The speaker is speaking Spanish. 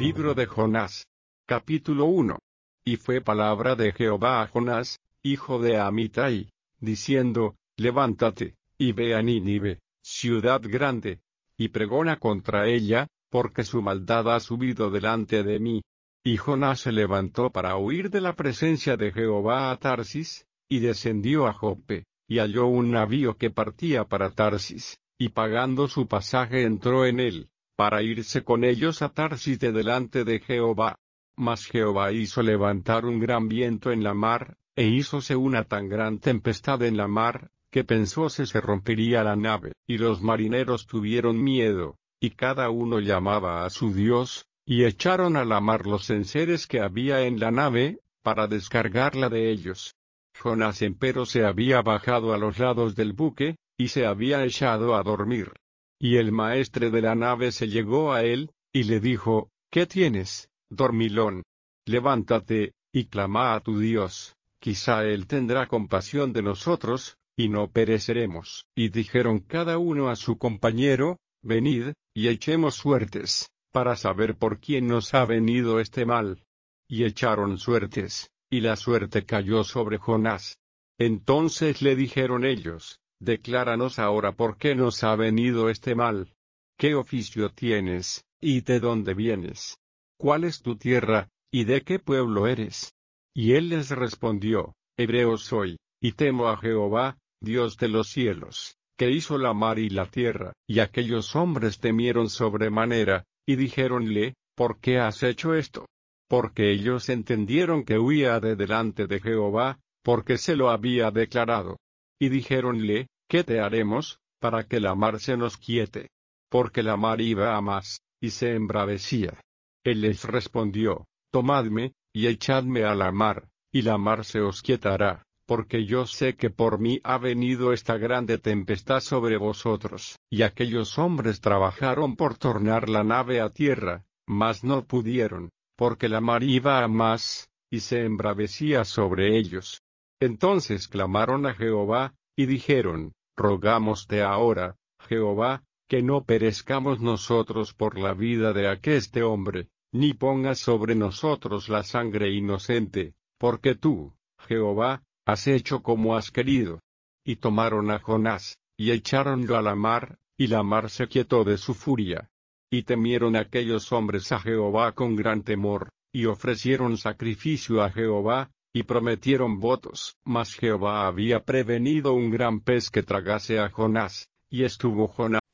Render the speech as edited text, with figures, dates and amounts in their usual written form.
Libro de Jonás. Capítulo 1. Y fue palabra de Jehová a Jonás, hijo de Amitai, diciendo: Levántate, y ve a Nínive, ciudad grande, y pregona contra ella, porque su maldad ha subido delante de mí. Y Jonás se levantó para huir de la presencia de Jehová a Tarsis, y descendió a Joppe, y halló un navío que partía para Tarsis, y pagando su pasaje entró en él, para irse con ellos a Tarsis de delante de Jehová. Mas Jehová hizo levantar un gran viento en la mar, e hízose una tan gran tempestad en la mar, que pensóse se rompería la nave. Y los marineros tuvieron miedo, y cada uno llamaba a su Dios, y echaron a la mar los enseres que había en la nave, para descargarla de ellos. Jonás empero se había bajado a los lados del buque, y se había echado a dormir. Y el maestre de la nave se llegó a él, y le dijo: ¿Qué tienes, dormilón? Levántate, y clama a tu Dios, quizá él tendrá compasión de nosotros, y no pereceremos. Y dijeron cada uno a su compañero: Venid, y echemos suertes, para saber por quién nos ha venido este mal. Y echaron suertes, y la suerte cayó sobre Jonás. Entonces le dijeron ellos: Decláranos ahora por qué nos ha venido este mal. ¿Qué oficio tienes, y de dónde vienes? ¿Cuál es tu tierra, y de qué pueblo eres? Y él les respondió: Hebreo soy, y temo a Jehová, Dios de los cielos, que hizo la mar y la tierra. Y aquellos hombres temieron sobremanera, y dijéronle: ¿Por qué has hecho esto? Porque ellos entendieron que huía de delante de Jehová, porque se lo había declarado. Y dijéronle: ¿Qué te haremos, para que la mar se nos quiete? Porque la mar iba a más, y se embravecía. Él les respondió: Tomadme, y echadme a la mar, y la mar se os quietará, porque yo sé que por mí ha venido esta grande tempestad sobre vosotros. Y aquellos hombres trabajaron por tornar la nave a tierra, mas no pudieron, porque la mar iba a más, y se embravecía sobre ellos. Entonces clamaron a Jehová, y dijeron: Rogámoste ahora, Jehová, que no perezcamos nosotros por la vida de aqueste hombre, ni pongas sobre nosotros la sangre inocente, porque tú, Jehová, has hecho como has querido. Y tomaron a Jonás, y echáronlo a la mar, y la mar se quietó de su furia. Y temieron aquellos hombres a Jehová con gran temor, y ofrecieron sacrificio a Jehová, y prometieron votos. Mas Jehová había prevenido un gran pez que tragase a Jonás, y estuvo Jonás